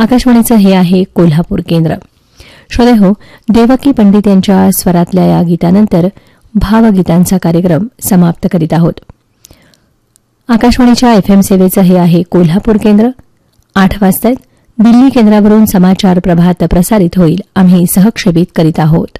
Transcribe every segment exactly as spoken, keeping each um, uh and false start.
आकाशवाणीचं हे आहे कोल्हापूर केंद्र. श्रोतेहो, देवकी पंडित यांच्या स्वरातल्या या गीतानंतर भावगीतांचा कार्यक्रम समाप्त करीत आहोत. आकाशवाणीच्या एफएम सेवेचं हे आहे कोल्हापूर केंद्र. आठ वाजताच दिल्ली केंद्रावरून समाचार प्रभात प्रसारित होईल. आम्ही सहक्षेपित करीत आहोत.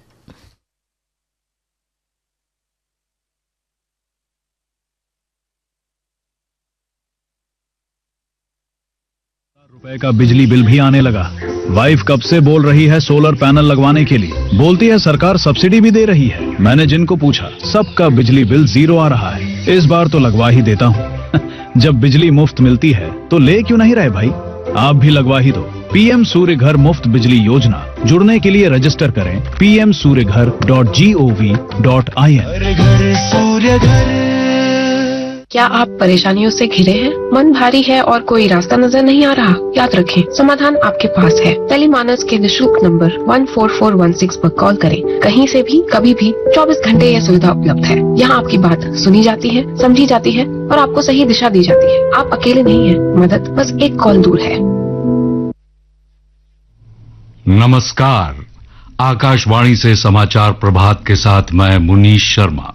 रुपए का बिजली बिल भी आने लगा. वाइफ कब से बोल रही है सोलर पैनल लगवाने के लिए. बोलती है सरकार सब्सिडी भी दे रही है. मैंने जिनको पूछा सबका बिजली बिल जीरो आ रहा है. इस बार तो लगवा ही देता हूँ. जब बिजली मुफ्त मिलती है तो ले क्यों नहीं रहे भाई. आप भी लगवा ही दो. पीएम सूर्य घर मुफ्त बिजली योजना. जुड़ने के लिए रजिस्टर करें पी एम सूर्य घर dot G O V dot I N. क्या आप परेशानियों से घिरे हैं? मन भारी है और कोई रास्ता नजर नहीं आ रहा? याद रखें, समाधान आपके पास है. टेलीमानस के निःशुल्क number one four four one six पर कॉल करें. कहीं से भी कभी भी चौबीस घंटे यह सुविधा उपलब्ध है. यहाँ आपकी बात सुनी जाती है, समझी जाती है और आपको सही दिशा दी जाती है. आप अकेले नहीं हैं. मदद बस एक कॉल दूर है. नमस्कार. आकाशवाणी से समाचार प्रभात के साथ मैं मुनीश शर्मा.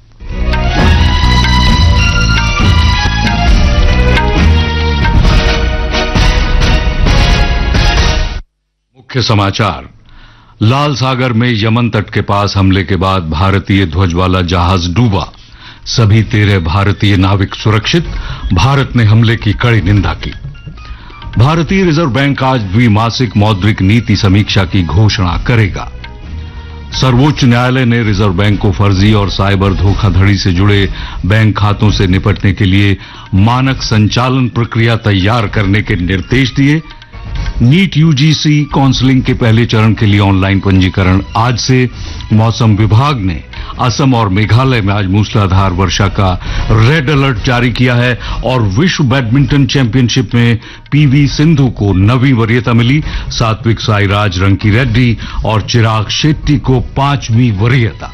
मुख्य समाचार. लाल सागर में यमन तट के पास हमले के बाद भारतीय ध्वज वाला जहाज डूबा. सभी तेरह भारतीय नाविक सुरक्षित. भारत ने हमले की कड़ी निंदा की. भारतीय रिजर्व बैंक आज द्विमासिक मौद्रिक नीति समीक्षा की घोषणा करेगा. सर्वोच्च न्यायालय ने रिजर्व बैंक को फर्जी और साइबर धोखाधड़ी से जुड़े बैंक खातों से निपटने के लिए मानक संचालन प्रक्रिया तैयार करने के निर्देश दिए. नीट यूजीसी काउंसलिंग के पहले चरण के लिए ऑनलाइन पंजीकरण आज से. मौसम विभाग ने असम और मेघालय में आज मूसलाधार वर्षा का रेड अलर्ट जारी किया है. और विश्व बैडमिंटन चैंपियनशिप में पीवी सिंधु को नवीं वरीयता मिली. सात्विक साईराज रंकी रेड्डी और चिराग शेट्टी को पांचवीं वरीयता.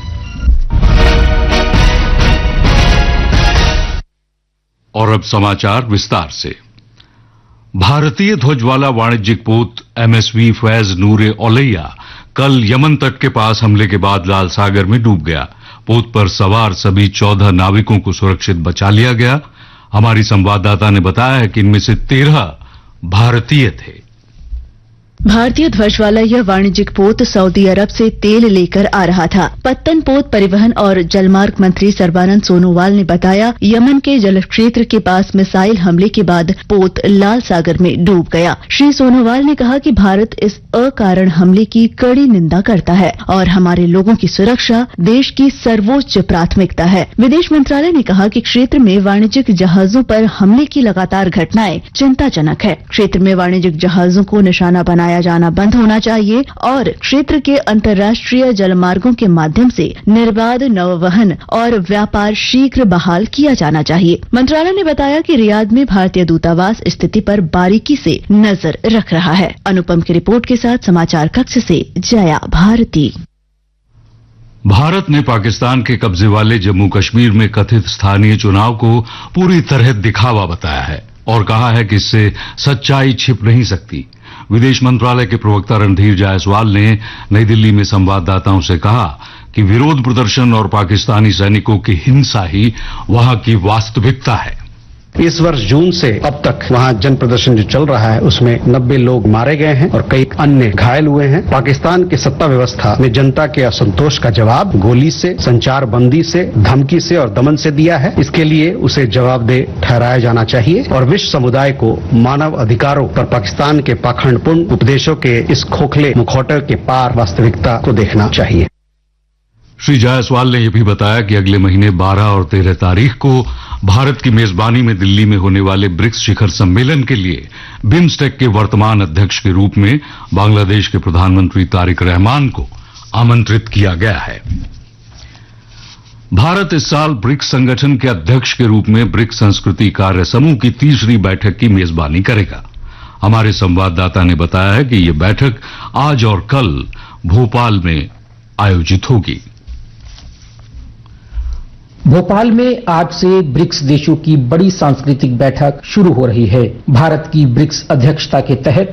और अब समाचार विस्तार से. भारतीय ध्वज वाला वाणिज्यिक पोत एमएसवी फैज नूरे ओलैया कल यमन तट के पास हमले के बाद लाल सागर में डूब गया. पोत पर सवार सभी चौदह नाविकों को सुरक्षित बचा लिया गया. हमारी संवाददाता ने बताया है कि इनमें से तेरह भारतीय थे. भारतीय ध्वज वाला यह वाणिज्यिक पोत सऊदी अरब से तेल लेकर आ रहा था. पत्तन पोत परिवहन और जलमार्ग मंत्री सर्बानंद सोनोवाल ने बताया, यमन के जल क्षेत्र के पास मिसाइल हमले के बाद पोत लाल सागर में डूब गया. श्री सोनोवाल ने कहा कि भारत इस अकारण हमले की कड़ी निंदा करता है और हमारे लोगों की सुरक्षा देश की सर्वोच्च प्राथमिकता है. विदेश मंत्रालय ने कहा कि क्षेत्र में वाणिज्यिक जहाजों पर हमले की लगातार घटनाएं चिंताजनक है. क्षेत्र में वाणिज्यिक जहाजों को निशाना बनाया जाना बंद होना चाहिए और क्षेत्र के अंतर्राष्ट्रीय जलमार्गों के माध्यम से निर्बाध नौवहन और व्यापार शीघ्र बहाल किया जाना चाहिए. मंत्रालय ने बताया कि रियाद में भारतीय दूतावास स्थिति पर बारीकी से नजर रख रहा है. अनुपम की रिपोर्ट के साथ समाचार कक्ष से जया भारती. भारत ने पाकिस्तान के कब्जे वाले जम्मू कश्मीर में कथित स्थानीय चुनाव को पूरी तरह दिखावा बताया है और कहा है कि इससे सच्चाई छिप नहीं सकती. विदेश मंत्रालय के प्रवक्ता रणधीर जायसवाल ने नई दिल्ली में संवाददाताओं से कहा कि विरोध प्रदर्शन और पाकिस्तानी सैनिकों की हिंसा ही वहां की वास्तविकता है. इस वर्ष जून से अब तक वहां जन प्रदर्शन जो चल रहा है उसमें नब्बे लोग मारे गए हैं और कई अन्य घायल हुए हैं. पाकिस्तान की सत्ता व्यवस्था ने जनता के असंतोष का जवाब गोली से, संचार बंदी से, धमकी से और दमन से दिया है. इसके लिए उसे जवाबदेह ठहराया जाना चाहिए और विश्व समुदाय को मानव अधिकारों पर पाकिस्तान के पाखंडपूर्ण उपदेशों के इस खोखले मुखौटे के पार वास्तविकता को देखना चाहिए. श्री जायसवाल ने यह भी बताया कि अगले महीने बारह और तेरह तारीख को भारत की मेजबानी में दिल्ली में होने वाले ब्रिक्स शिखर सम्मेलन के लिए बिम्स्टेक के वर्तमान अध्यक्ष के रूप में बांग्लादेश के प्रधानमंत्री तारिक रहमान को आमंत्रित किया गया है. भारत इस साल ब्रिक्स संगठन के अध्यक्ष के रूप में ब्रिक्स संस्कृति कार्य समूह की तीसरी बैठक की मेजबानी करेगा. हमारे संवाददाता ने बताया है कि यह बैठक आज और कल भोपाल में आयोजित होगी. भोपाल में आज से ब्रिक्स देशों की बड़ी सांस्कृतिक बैठक शुरू हो रही है. भारत की ब्रिक्स अध्यक्षता के तहत